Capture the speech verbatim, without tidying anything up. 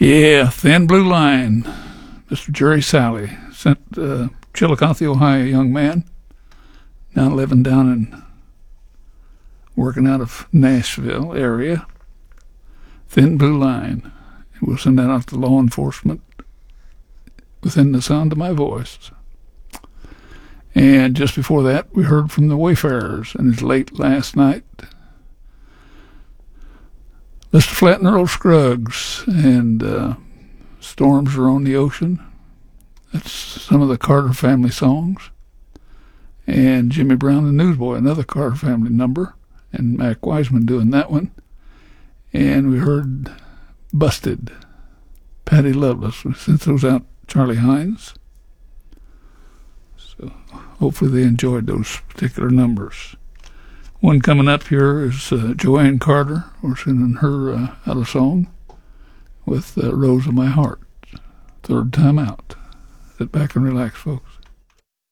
Yeah, Thin Blue Line. Mister Jerry Salley sent uh, Chillicothe, Ohio, young man, now living down in, working out of Nashville area. Thin Blue Line. We'll send that out to law enforcement within the sound of my voice. And just before that, we heard from the Wayfarers, and it's late last night. Mister Flat and Earl Scruggs and uh, Storms Are on the Ocean. That's some of the Carter family songs. And Jimmy Brown and Newsboy, another Carter family number, and Mac Wiseman doing that one. And we heard Busted, Patty Loveless. We sent those out Charlie Hines. So hopefully they enjoyed those particular numbers. One coming up here is uh, Joanne Carter. We're sending her uh, out a song with uh, Rose of My Heart. Third time out. Sit back and relax, folks.